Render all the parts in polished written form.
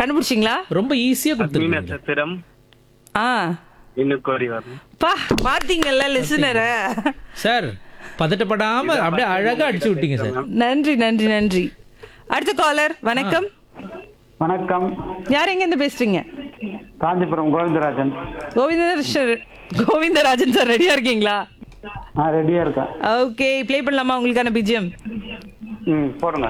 கண்டுபிடிச்சிங்களா? ரொம்ப ஈஸியா மீன கொடுத்துருக்கீங்க. சத்திரம் ஆ இன்னும் கோரி வரணும். பா பாத்தீங்கல்ல லிசனரை. சார் பதட்டப்படாம அப்படியே அழகா அடிச்சு விட்டீங்க சார். நன்றி நன்றி நன்றி. அடுத்த காலர் வணக்கம். வணக்கம், யார் எங்க இருந்து பேசுறீங்க? காஞ்சிபுரம் கோவிந்தராஜன். கோவிந்தராஜன் சார் ரெடியா இருக்கீங்களா? நான் ரெடியா இருக்கேன். ஓகே, ப்ளே பண்ணலாமா உங்களுக்கான பிஜிஎம்? போடுங்க.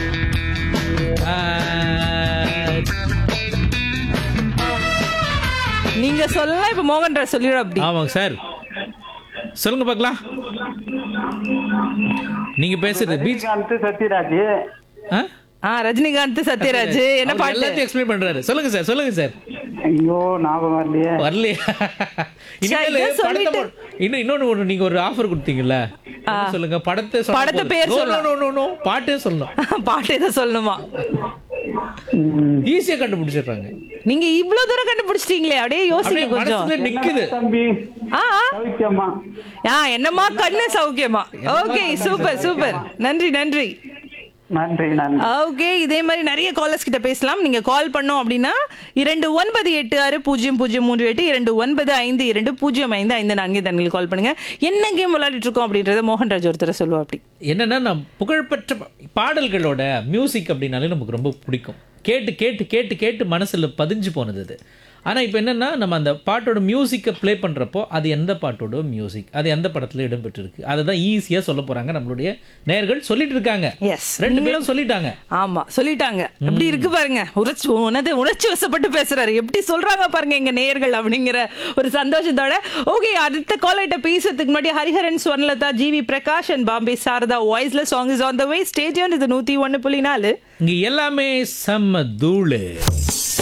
நீங்க சொல்லலாம், இப்ப மோகன்ராஜ் சொல்லிடும் அப்படி. ஆமாங்க சார், சொல்லுங்க பார்க்கலாம். நீங்க பேசுறது பீச். ரஜினிகாந்த், சத்யராஜ். ரஜினிகாந்த் சத்யராஜ் என்ன பாட்டு? எல்லாத்தையும் எக்ஸ்பிளைன் பண்றாரு. சொல்லுங்க சார், சொல்லுங்க சார். ஐயோ ஞாபகம் வரலையே. வரலையா? இனிமேல் இதை சொல்லிட்டு- இன்னொன்னு நீங்க ஒரு ஆஃபர் கொடுத்தீங்கல்ல, என்ன சொல்லுங்க, படத்தை படத்தை பேர் சொல்லணும், பாட்டே சொல்லணும். பாட்டு எதை சொல்லணுமா? ஈஸியா கண்டுபிடிச்சிடுறாங்க. நீங்க இவ்வளவு தூரம் கண்டுபிடிச்சிட்டீங்களே, அப்படியே யோசிங்க அப்படியே கொஞ்சம். மனசுல நிக்குது. தம்பி ஆ ஆ. சௌக்கியமா? என்னம்மா கண்ணு சௌக்கியமா? Okay, super super. நன்றி நன்றி. நன்றி நன்றி. ஓகே, இதே மாதிரி நிறைய காலர்ஸ் கிட்ட பேசலாம். நீங்க கால் பண்ணோம் அப்படின்னா 29860038 2952205554 தண்ணில் கால் பண்ணுங்க. என்ன கேம் விளையாடிட்டு இருக்கோம் அப்படின்றத மோகன்ராஜ் ஒருத்தர சொல்லுவா அப்படி. என்னன்னா, நம்ம புகழ்பெற்ற பாடல்களோட மியூசிக் அப்படின்னாலே நமக்கு ரொம்ப பிடிக்கும். கேட்டு கேட்டு கேட்டு கேட்டு மனசுல பதிஞ்சு போனது அது. ஆனா இப்போ என்னன்னா, நம்ம அந்த பாட்டோட மியூசிக்கை ப்ளே பண்றப்போ அது எந்த பாட்டோட மியூசிக், அது எந்த படத்துல இடம்பெற்றிருக்கு, அதை தான் ஈஸியா சொல்ல போறாங்க நம்மளுடைய நேயர்கள். சொல்லிட்டு இருக்காங்க. எஸ், ரெண்டு பேரும் சொல்லிட்டாங்க. ஆமா சொல்லிட்டாங்க. எப்படி இருக்கு பாருங்க, உணர்ச்சி வசப்பட்டு பேசுறாரு, எப்படி சொல்றாங்க பாருங்க எங்க நேயர்கள் அப்படிங்கிற ஒரு சந்தோஷத்தோட. ஓகே, அடுத்த காலர்கிட்ட பேசுறதுக்கு முன்னாடி ஹரிஹரன், ஸ்வர்ணலதா, ஜிவி பிரகாஷ் அண்ட் பாம்பே சாரதா வாய்ஸ்ல song is on the way. Stay tuned. இது 101.4. இங்க எல்லாமே செம்ம தூளு.